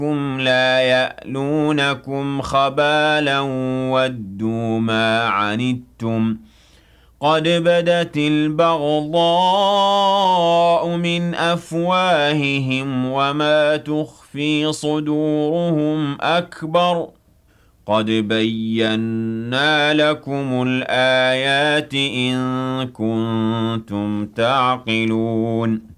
هم لا يألونكم خبالا ودوا ما عنتم قد بدت البغضاء من أفواههم وما تخفي صدورهم أكبر قد بينا لكم الآيات إن كنتم تعقلون